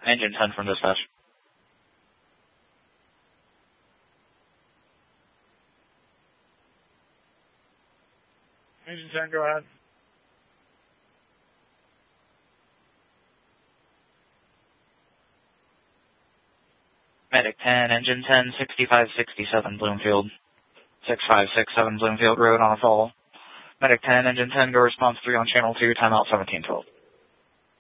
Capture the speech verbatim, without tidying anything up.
Engine ten from dispatch. Engine ten, go ahead. Medic ten, Engine ten, sixty-five sixty-seven Bloomfield. six five six seven Bloomfield Road on a fall. Medic ten, Engine ten, go response three on channel two, timeout seventeen twelve.